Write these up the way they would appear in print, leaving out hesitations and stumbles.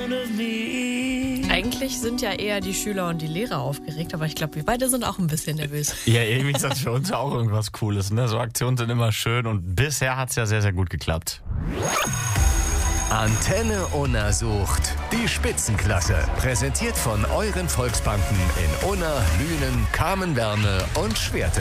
Eigentlich sind ja eher die Schüler und die Lehrer aufgeregt, aber ich glaube, wir beide sind auch ein bisschen nervös. Ja, irgendwie ist das für uns auch irgendwas Cooles, ne? So Aktionen sind immer schön und bisher hat es ja sehr, sehr gut geklappt. Antenne Unna sucht die Spitzenklasse. Präsentiert von euren Volksbanken in Unna, Lünen, Kamenwerne und Schwerte.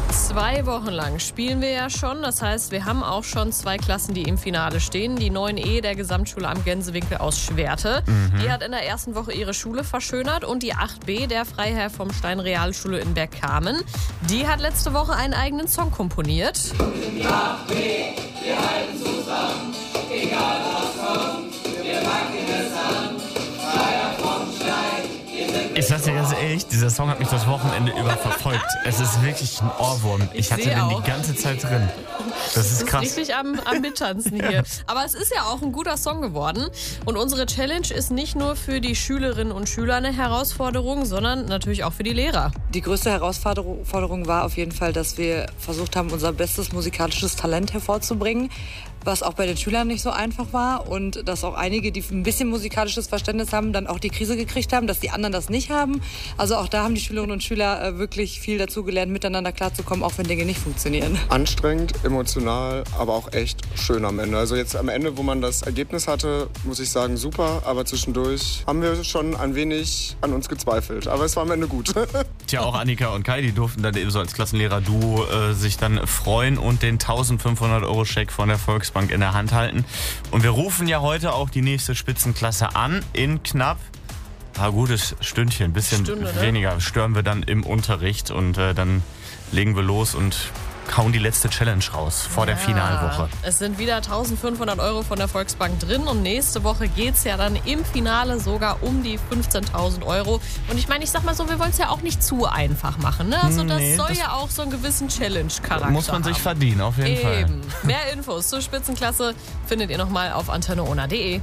2 Wochen lang spielen wir ja schon. Das heißt, wir haben auch schon 2 Klassen, die im Finale stehen. Die 9E der Gesamtschule am Gänsewinkel aus Schwerte. Die hat in der ersten Woche ihre Schule verschönert. Und die 8B der Freiherr vom Stein Realschule in Bergkamen. Die hat letzte Woche einen eigenen Song komponiert. Die 8B, wir halten zusammen. Egal was kommt, wir packen es an. Freiherr vom Stein. Ich sag's dir ganz ehrlich, dieser Song hat mich das Wochenende über verfolgt. Es ist wirklich ein Ohrwurm. Ich hatte den die ganze Zeit drin. Das ist krass. Richtig am Mittanzen hier. Aber es ist ja auch ein guter Song geworden. Und unsere Challenge ist nicht nur für die Schülerinnen und Schüler eine Herausforderung, sondern natürlich auch für die Lehrer. Die größte Herausforderung war auf jeden Fall, dass wir versucht haben, unser bestes musikalisches Talent hervorzubringen, was auch bei den Schülern nicht so einfach war und dass auch einige, die ein bisschen musikalisches Verständnis haben, dann auch die Krise gekriegt haben, dass die anderen das nicht haben. Also auch da haben die Schülerinnen und Schüler wirklich viel dazu gelernt, miteinander klarzukommen, auch wenn Dinge nicht funktionieren. Anstrengend, emotional, aber auch echt schön am Ende. Also jetzt am Ende, wo man das Ergebnis hatte, muss ich sagen, super. Aber zwischendurch haben wir schon ein wenig an uns gezweifelt. Aber es war am Ende gut. Tja, auch Annika und Kai, die durften dann eben so als Klassenlehrer-Duo sich dann freuen und den 1.500-Euro-Scheck von der Volksbank in der Hand halten. Und wir rufen ja heute auch die nächste Spitzenklasse an. In knapp ein gutes Stündchen, ein bisschen weniger, stören wir dann im Unterricht und dann legen wir los und hauen die letzte Challenge raus vor der Finalwoche. Es sind wieder 1.500 Euro von der Volksbank drin und nächste Woche geht's ja dann im Finale sogar um die 15.000 Euro. Und ich meine, ich sag mal so, wir wollen es ja auch nicht zu einfach machen. Ne? Also das soll ja auch so einen gewissen Challenge-Charakter haben. Muss man sich verdienen, auf jeden Fall. Mehr Infos zur Spitzenklasse findet ihr nochmal auf antenneunna.de.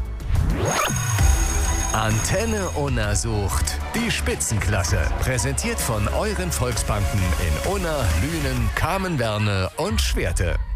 Antenne Unna sucht die Spitzenklasse. Präsentiert von euren Volksbanken in Unna, Lünen, Kamenwerne und Schwerte.